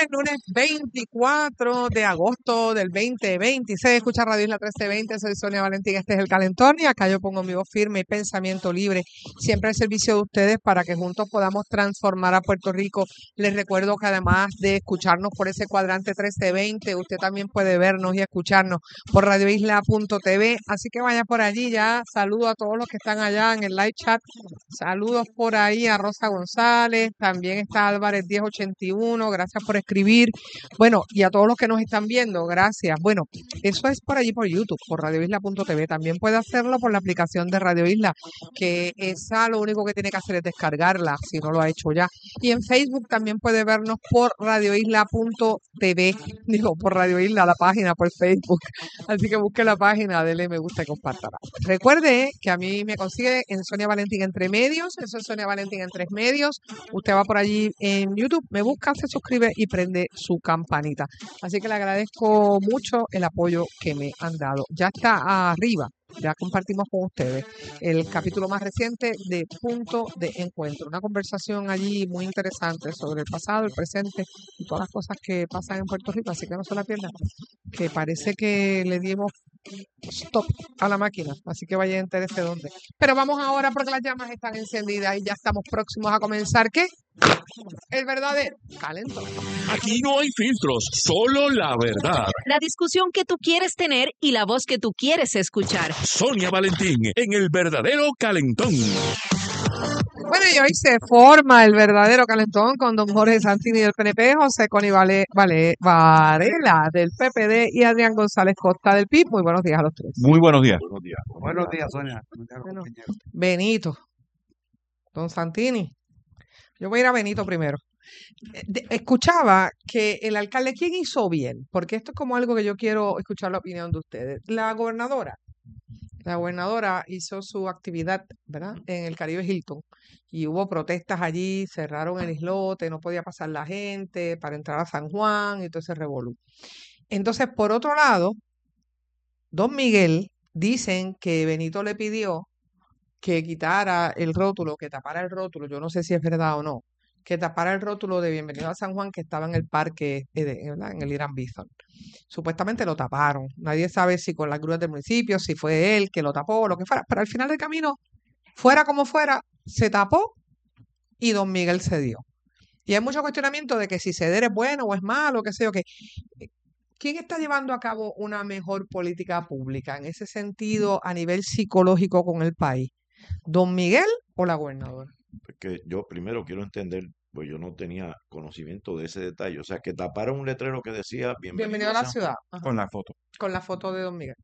lunes, lunes veinticuatro de agosto del veinte veintiséis. Escucha Radio Isla trece veinte, soy Sonia Valentín, este es El Calentón y acá yo pongo mi voz firme y pensamiento libre, siempre al servicio de ustedes para que juntos podamos transformar a Puerto Rico. Les recuerdo que además de escucharnos por ese cuadrante trece veinte, usted también puede vernos y escucharnos por radio isla punto t v, así que vaya por allí ya. Saludo a todos los que están allá en el live chat, saludos por ahí a Rosa González, también está Álvarez diez ochenta y uno, gracias por escribir. Bueno, y a todos los que nos están viendo, gracias. Bueno, eso es por allí por YouTube, por radio isla punto t v. También puede hacerlo por la aplicación de Radio Isla, que esa lo único que tiene que hacer es descargarla, si no lo ha hecho ya. Y en Facebook también puede vernos por radio isla punto t v, digo, por Radio Isla, la página, por Facebook. Así que busque la página, dele me gusta y compártala. Recuerde que a mí me consigue en Sonia Valentín Entre Medios, eso es Sonia Valentín Entre Medios. Usted va por allí en YouTube, me busca, se suscribe y prende su campanita. Así que le agradezco mucho el apoyo que me han dado. Ya está arriba, ya compartimos con ustedes el capítulo más reciente de Punto de Encuentro. Una conversación allí muy interesante sobre el pasado, el presente y todas las cosas que pasan en Puerto Rico. Así que no se la pierdan, que parece que le dimos stop a la máquina. Así que vaya a enterarse dónde. Pero vamos ahora porque las llamas están encendidas y ya estamos próximos a comenzar. ¿Qué? El verdadero calentón. Aquí no hay filtros, solo la verdad. La discusión que tú quieres tener y la voz que tú quieres escuchar. Sonia Valentín en El Verdadero Calentón. Bueno, y hoy se forma el verdadero calentón con don Jorge Santini del P N P, José Coni Vale, Vale, Varela del P P D y Adrián González Costa del P I B. Muy buenos días a los tres. Muy buenos días. Buenos días. Buenos días, Sonia. Bueno, Benito, don Santini. Yo voy a ir a Benito primero. De- escuchaba que el alcalde, ¿quién hizo bien? Porque esto es como algo que yo quiero escuchar la opinión de ustedes. La gobernadora. La gobernadora hizo su actividad, ¿verdad?, en el Caribe Hilton y hubo protestas allí, cerraron el islote, no podía pasar la gente para entrar a San Juan y todo ese revolú. Entonces, por otro lado, don Miguel, dicen que Benito le pidió que quitara el rótulo, que tapara el rótulo, yo no sé si es verdad o no, que tapara el rótulo de Bienvenido a San Juan que estaba en el parque, eh, de- ¿verdad?, en el Irán Bithorn. Supuestamente lo taparon. Nadie sabe si con las grúas del municipio, si fue él que lo tapó o lo que fuera, pero al final del camino, fuera como fuera, se tapó y don Miguel cedió. Y hay mucho cuestionamiento de que si ceder es bueno o es malo, qué sé yo, que ¿quién está llevando a cabo una mejor política pública en ese sentido a nivel psicológico con el país? ¿Don Miguel o la gobernadora? Que yo primero quiero entender, pues yo no tenía conocimiento de ese detalle. O sea, que taparon un letrero que decía Bienvenido bienvenido a a la San Juan. ciudad. Ajá. Con la foto. Con la foto de don Miguel.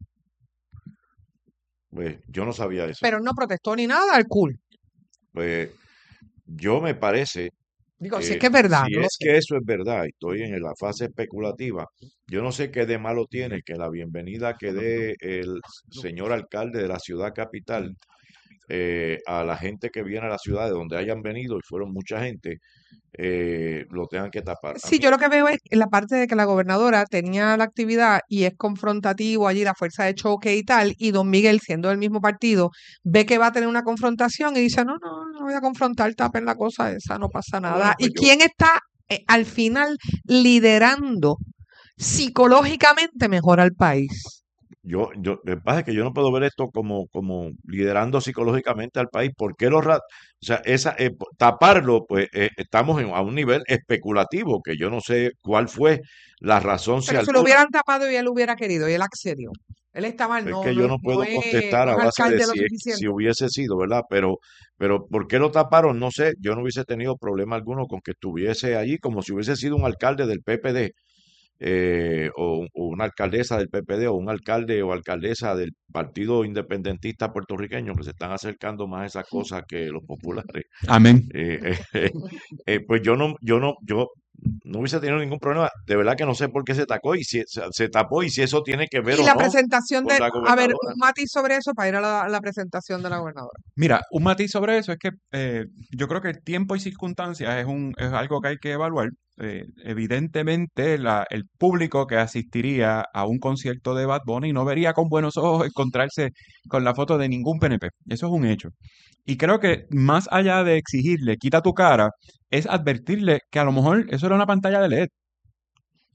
Pues yo no sabía eso. Pero no protestó ni nada, al cool. Pues yo me parece Digo, si es que que es verdad, si no lo es sé. que eso es verdad, y estoy en la fase especulativa, yo no sé qué de malo tiene que la bienvenida que dé el señor alcalde de la ciudad capital eh, a la gente que viene a la ciudad de donde hayan venido, y fueron mucha gente, eh, lo tengan que tapar. A Sí, mí, yo lo que veo es la parte de que la gobernadora tenía la actividad y es confrontativo allí la fuerza de choque y tal, y don Miguel, siendo del mismo partido, ve que va a tener una confrontación y dice, no, no, no voy a confrontar, tapen la cosa esa, no pasa ah, nada. bueno, ¿Y pues yo, quién está eh, al final liderando psicológicamente mejor al país? Yo, yo, lo que pasa es que yo no puedo ver esto como, como liderando psicológicamente al país. ¿Por qué los ra- O sea, esa, eh, po- taparlo, pues eh, estamos en- a un nivel especulativo, que yo no sé cuál fue la razón, si Pero si lo alguna. hubieran tapado y él hubiera querido y él accedió. Él está mal, Es no, que no, yo es- no no puedo es, contestar no a es base de alcalde lo si, es- suficiente. si hubiese sido, ¿verdad? Pero, pero ¿por qué lo taparon? No sé. Yo no hubiese tenido problema alguno con que estuviese allí, como si hubiese sido un alcalde del P P D. eh, o, o una alcaldesa del P P D o un alcalde o alcaldesa del Partido Independentista Puertorriqueño, que se están acercando más a esas cosas que los populares. Amén. Eh, eh, eh, eh, pues yo no, yo no, yo no hubiese tenido ningún problema. De verdad que no sé por qué se tapó y si se, se tapó y si eso tiene que ver Y o la no presentación con de, la a ver, gobernadora. un matiz sobre eso para ir a la, a la presentación de la gobernadora. Mira, un matiz sobre eso es que eh, yo creo que el tiempo y circunstancias es un es algo que hay que evaluar. Eh, evidentemente, la, el público que asistiría a un concierto de Bad Bunny no vería con buenos ojos encontrarse con la foto de ningún P N P. Eso es un hecho. Y creo que más allá de exigirle, quita tu cara, es advertirle que a lo mejor eso era una pantalla de L E D.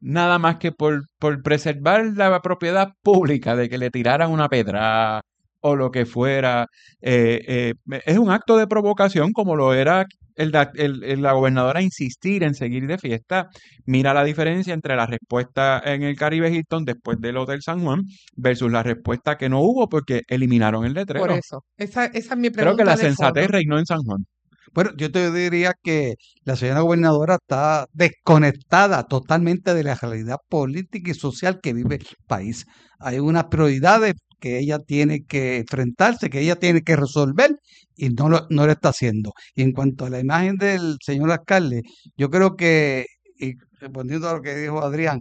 nada más que por, por preservar la propiedad pública de que le tiraran una pedra o lo que fuera. Eh, eh, es un acto de provocación como lo era el, da- el- el- la gobernadora insistir en seguir de fiesta. Mira la diferencia entre la respuesta en el Caribe Hilton después del Hotel San Juan versus la respuesta que no hubo porque eliminaron el Por letrero. eso, esa, esa es mi Creo que pregunta la de sensatez fondo. reinó en San Juan. Bueno, yo te diría que la señora gobernadora está desconectada totalmente de la realidad política y social que vive el país. Hay unas prioridades que ella tiene que enfrentarse, que ella tiene que resolver y no lo, no lo está haciendo. Y en cuanto a la imagen del señor alcalde, yo creo que, y respondiendo a lo que dijo Adrián,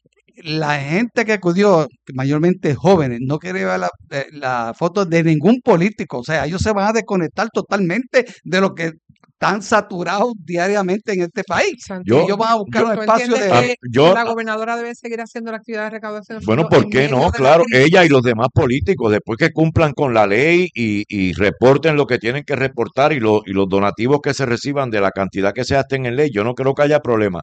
la gente que acudió, mayormente jóvenes, no quería ver la, eh, la foto de ningún político. O sea, ellos se van a desconectar totalmente de lo que están saturados diariamente en este país. Santiago, Yo, Ellos van a buscar yo, un ¿tú espacio entiendes de... a- que yo, la gobernadora debe seguir haciendo la actividad de recaudación de bueno, fondos ¿por en qué medio no? de la Claro, ella y crisis? los demás políticos, después que cumplan con la ley y, y reporten lo que tienen que reportar y, lo- y los donativos que se reciban de la cantidad que se estén en ley, yo no creo que haya problema.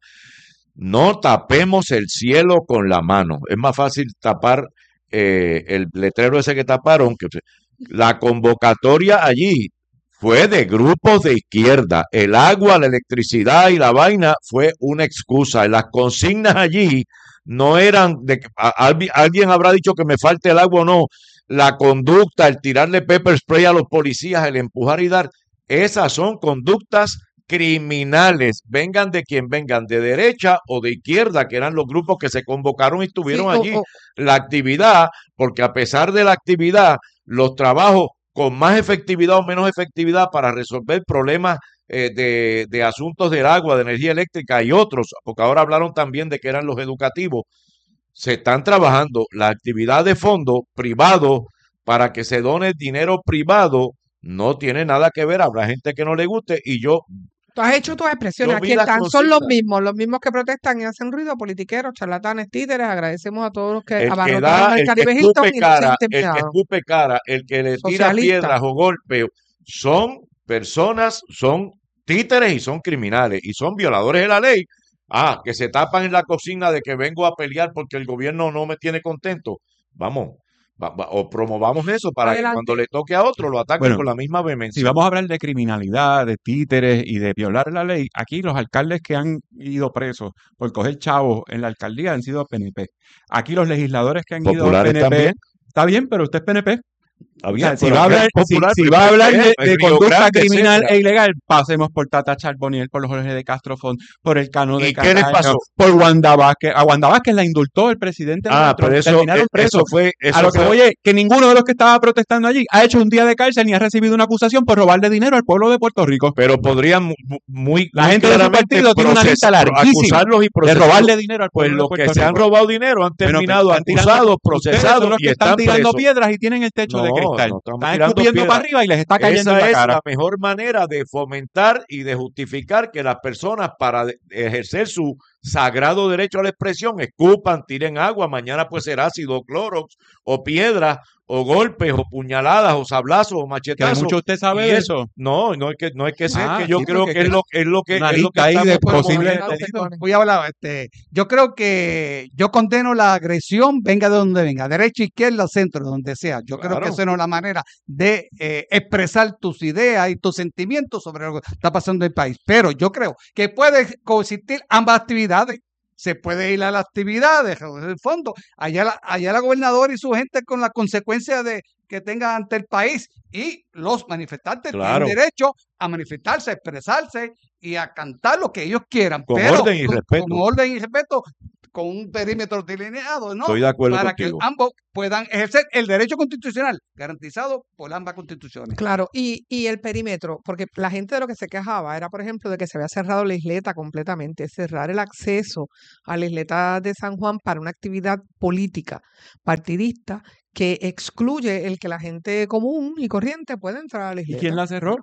No tapemos el cielo con la mano. Es más fácil tapar eh, el letrero ese que taparon. Que la convocatoria allí fue de grupos de izquierda. El agua, la electricidad y la vaina fue una excusa. Las consignas allí no eran de que a- albi- alguien habrá dicho que me falte el agua o no. La conducta, el tirarle pepper spray a los policías, el empujar y dar, esas son conductas criminales, vengan de quien vengan, de derecha o de izquierda, que eran los grupos que se convocaron y Sí, estuvieron o, allí. o- La actividad, porque a pesar de la actividad, los trabajos con más efectividad o menos efectividad para resolver problemas eh, de, de asuntos del agua, de energía eléctrica y otros, porque ahora hablaron también de que eran los educativos, se están trabajando la actividad de fondo privado para que se done dinero privado, no tiene nada que ver, habrá gente que no le guste y yo, tú has hecho tus expresiones. yo Aquí vi las están, son los consignas. mismos, los mismos que protestan y hacen ruido, politiqueros, charlatanes, títeres. Agradecemos a todos los que El que abarrotaron da, el el que Caribe Hilton escupe y no se cara, el que intimidaron. escupe cara, el que le tira Socialistas. piedras o golpes, son personas, son títeres y son criminales y son violadores de la ley. Ah, que se tapan en la cocina de que vengo a pelear porque el gobierno no me tiene contento. Vamos, va- va- o promovamos eso para que Adelante. cuando le toque a otro lo ataquen Bueno, con la misma si vehemencia. vamos a hablar de criminalidad, de títeres y de violar la ley, aquí los alcaldes que han ido presos por coger chavos en la alcaldía han sido P N P. Aquí los legisladores que han ido Populares P N P, también. está bien, pero usted es P N P. Está O bien, sea, si pero va a acá hablar, es si, popular, si pero va a P P hablar es de, en de Río conducta Grande, criminal etcétera. e ilegal, pasemos por Tata Charboniel, por los Jorge de Castrofón, por el Cano de ¿Y qué les Cataño, pasó? por Wanda Vázquez. A Wanda Vázquez la indultó el presidente Ah, Donald pero Trump, eso, terminaron eh, presos. eso fue, A eso lo que fue, voy es que ninguno de los que estaba protestando allí ha hecho un día de cárcel ni ha recibido una acusación por robarle dinero al pueblo de Puerto Rico. pero podrían mu- mu- muy, La muy gente de su claramente partido tiene una lista procesar, larguísima acusarlos y de procesarlos. robarle dinero al Pues pueblo de los que Puerto se han Rico. robado dinero han Bueno, pero terminado están tirando, acusados, ustedes son procesados los y que están están tirando presos. piedras y tienen el techo de No, cristal. no estamos Están tirando escupiendo para piedras. arriba y les está cayendo en Esa la es cara. la mejor manera de fomentar y de justificar que las personas para de- ejercer su sagrado derecho a la expresión escupan, tiren agua, mañana puede ser ácido, clorox o piedras o golpes o puñaladas o sablazos o Que de machetazos. mucho usted sabe Y de es, eso. no, no es que no es que sea, Ah, que yo sí, creo porque que es que- lo es lo que una es lo que lista ahí de estamos posibles promoviendo. delitos. Voy a hablar, este, yo creo que yo condeno la agresión, venga de donde venga, derecha, izquierda, centro, donde sea. Yo creo que Claro. esa no es la manera de eh, expresar tus ideas y tus sentimientos sobre lo que está pasando en el país. Pero yo creo que puede coexistir ambas actividades. Se puede ir a las actividades, en el fondo, allá la, allá la gobernadora y su gente con las consecuencias de que tenga ante el país y los manifestantes Claro. tienen derecho a manifestarse, a expresarse y a cantar lo que ellos quieran, Con pero orden y con, respeto. con orden y respeto, con un perímetro delineado, ¿no? Estoy de acuerdo Para contigo. que ambos puedan ejercer el derecho constitucional garantizado por ambas constituciones. Claro, y, y el perímetro, porque la gente de lo que se quejaba era, por ejemplo, de que se había cerrado la isleta completamente, cerrar el acceso a la isleta de San Juan para una actividad política, partidista, que excluye el que la gente común y corriente pueda entrar a la ¿Y isleta. quién la cerró?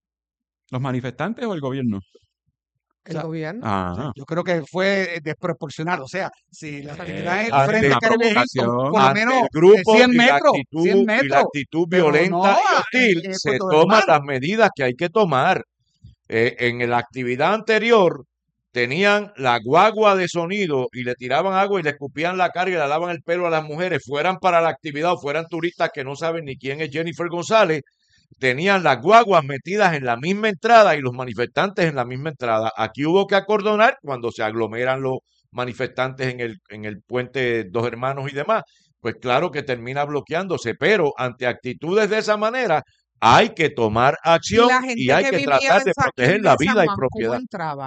¿Los manifestantes o el gobierno? El O sea, gobierno. Ah, Yo creo que fue desproporcionado. O sea, si las Eh, actividades ante- frente una al Caribe Hilton, provocación. por lo Ante menos el de grupo cien y la metros, actitud, cien y la metros, actitud pero violenta no y a- hostil, en, en se Puerto del toman Mar. las medidas que hay que tomar. Eh, en la actividad anterior, tenían la guagua de sonido y le tiraban agua y le escupían la cara y le lavaban el pelo a las mujeres, fueran para la actividad o fueran turistas que no saben ni quién es Jennifer González, tenían las guaguas metidas en la misma entrada y los manifestantes en la misma entrada. Aquí hubo que acordonar cuando se aglomeran los manifestantes en el, en el puente Dos Hermanos y demás. Pues claro que termina bloqueándose, pero ante actitudes de esa manera hay que tomar acción La gente y hay que que vivía tratar en de San, proteger en la San vida y Juan, ¿cómo propiedad. entraba?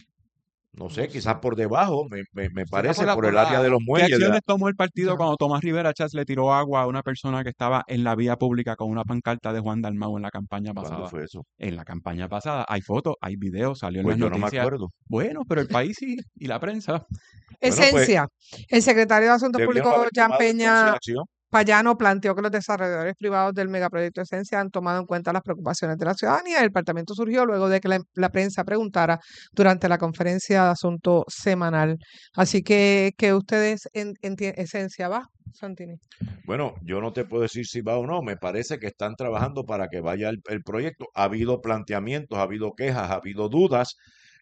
No No sé, sé. quizás por debajo, me, me, me Será parece, por la, por por el área de la... los ¿Qué muelles. De la... acciones tomó el partido Ya. cuando Tomás Rivera Chats le tiró agua a una persona que estaba en la vía pública con una pancarta de Juan Dalmau en la campaña ¿Cuándo pasada? fue eso? En la campaña pasada hay fotos, hay videos, salió en Pues las yo no me noticias. acuerdo. Bueno, pero el país sí, y la prensa. Bueno, pues Esencia. El secretario de Asuntos debieron Públicos, haber Jan tomado entonces Peña acción. Payano, planteó que los desarrolladores privados del megaproyecto Esencia han tomado en cuenta las preocupaciones de la ciudadanía. El departamento surgió luego de que la, la prensa preguntara durante la conferencia de asunto semanal. Así que, que ustedes en, enti- Esencia va, Santini. Bueno, yo no te puedo decir si va o no. Me parece que están trabajando para que vaya el, el proyecto. Ha habido planteamientos, ha habido quejas, ha habido dudas.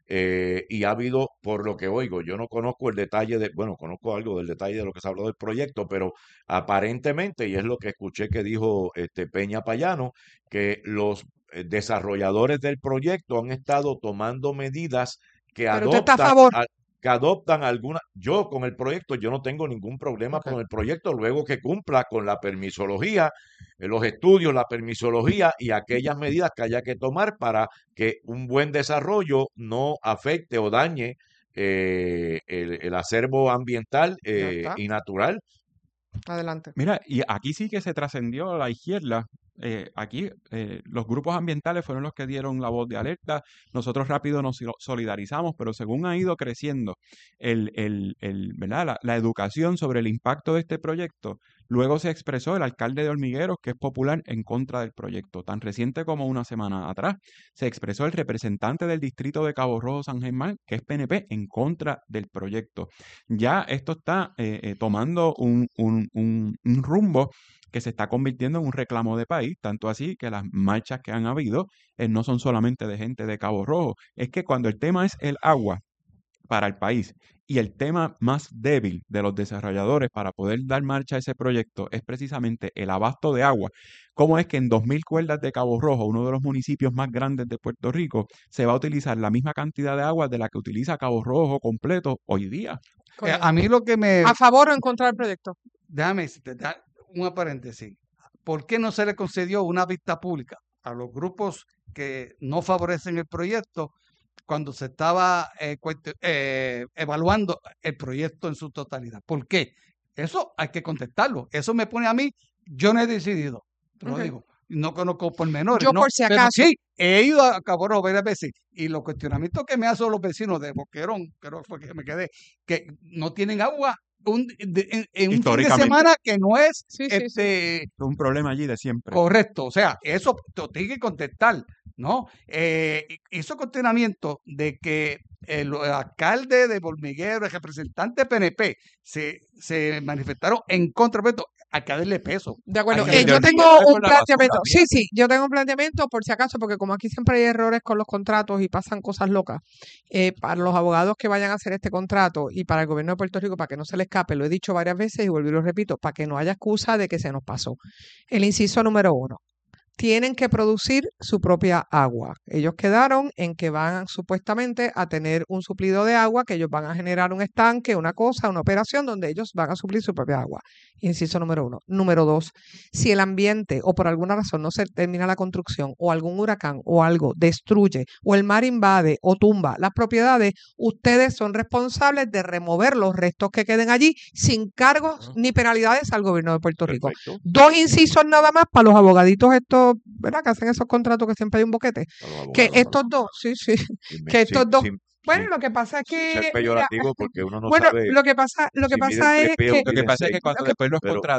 Eh, y ha habido, por lo que oigo, yo no conozco el detalle de, bueno, conozco algo del detalle de lo que se habló del proyecto, pero aparentemente, y es lo que escuché que dijo este Peña Payano, que los eh, desarrolladores del proyecto han estado tomando medidas que Pero usted está a adoptan, favor. a- que adoptan alguna, yo con el proyecto, yo no tengo ningún problema Ok. con el proyecto, luego que cumpla con la permisología, eh, los estudios, la permisología y aquellas medidas que haya que tomar para que un buen desarrollo no afecte o dañe eh, el, el acervo ambiental Ya eh, está. y natural. Adelante. Mira, y aquí sí que se trascendió a la izquierda. Eh, aquí eh, los grupos ambientales fueron los que dieron la voz de alerta. Nosotros rápido nos silo- solidarizamos, pero según ha ido creciendo el, el, el, ¿verdad? La, la educación sobre el impacto de este proyecto, luego se expresó el alcalde de Hormigueros, que es popular, en contra del proyecto. Tan reciente como una semana atrás, se expresó el representante del distrito de Cabo Rojo San Germán, que es P N P, en contra del proyecto. Ya esto está eh, eh, tomando un, un, un, un rumbo que se está convirtiendo en un reclamo de país, tanto así que las marchas que han habido eh, no son solamente de gente de Cabo Rojo, es que cuando el tema es el agua para el país y el tema más débil de los desarrolladores para poder dar marcha a ese proyecto es precisamente el abasto de agua. ¿Cómo es que en dos mil Cuerdas de Cabo Rojo, uno de los municipios más grandes de Puerto Rico, se va a utilizar la misma cantidad de agua de la que utiliza Cabo Rojo completo hoy día? Eh, Correcto. a mí lo que me... ¿A favor o en contra del proyecto? Déjame decirte, da- un paréntesis. ¿Por qué no se le concedió una vista pública a los grupos que no favorecen el proyecto cuando se estaba eh, cuest- eh, evaluando el proyecto en su totalidad? ¿Por qué? Eso hay que contestarlo. Eso me pone a mí, yo no he decidido, te lo Ok. digo. No conozco pormenores, Yo no, por si pero acaso. sí, he ido a Cabo Rojo varias veces y los cuestionamientos que me hacen los vecinos de Boquerón, creo que fue que me quedé, que no tienen agua un, de- en, en un fin de Históricamente. semana que no es Sí, sí, sí. este Es un problema allí de siempre. correcto. O sea, eso te tiene que contestar, ¿no? Eh, hizo cuestionamiento de que el alcalde de Hormiguero, el representante P N P, se, se manifestaron en contra de esto. Hay que darle peso. De acuerdo. Hay Eh, que yo olvidar tengo con un la basura, planteamiento. Sí, fíjate. sí, yo tengo un planteamiento por si acaso, porque como aquí siempre hay errores con los contratos y pasan cosas locas, eh, para los abogados que vayan a hacer este contrato y para el gobierno de Puerto Rico, para que no se le escape, lo he dicho varias veces y vuelvo y lo repito, para que no haya excusa de que se nos pasó. El inciso número uno. Tienen que producir su propia agua. Ellos quedaron en que van supuestamente a tener un suplido de agua, que ellos van a generar un estanque, una cosa, una operación donde ellos van a suplir su propia agua. Inciso número uno. Número dos, si el ambiente o por alguna razón no se termina la construcción o algún huracán o algo destruye o el mar invade o tumba las propiedades, ustedes son responsables de remover los restos que queden allí sin cargos ni penalidades al gobierno de Puerto Rico. Perfecto. Dos incisos nada más para los abogaditos estos, ¿verdad? Que hacen esos contratos que siempre hay un boquete. A los Que abogados, estos dos, sí, sí, sin, que estos sin- dos, sin- bueno, sin- lo que pasa es sin que, ser mira, peyorativo, porque uno no bueno, sabe lo que pasa, lo que si miden pasa es tres pies o que Lo que miden pasa es que seis, cuando lo que después los pero contratos